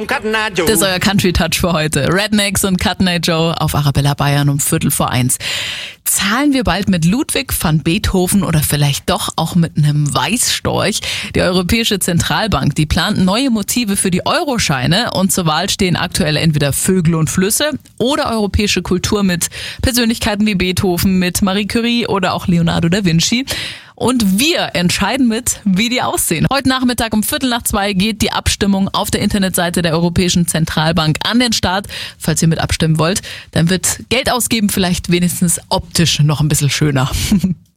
Das ist euer Country-Touch für heute. Rednecks und Cut Night Joe auf Arabella Bayern um 1:15. Zahlen wir bald mit Ludwig van Beethoven oder vielleicht doch auch mit einem Weißstorch? Die Europäische Zentralbank, die plant neue Motive für die Euroscheine und zur Wahl stehen aktuell entweder Vögel und Flüsse oder europäische Kultur mit Persönlichkeiten wie Beethoven, mit Marie Curie oder auch Leonardo da Vinci. Und wir entscheiden mit, wie die aussehen. Heute Nachmittag um 1:45 geht die Abstimmung auf der Internetseite der Europäischen Zentralbank an den Start. Falls ihr mit abstimmen wollt, dann wird Geld ausgeben vielleicht wenigstens optisch noch ein bisschen schöner.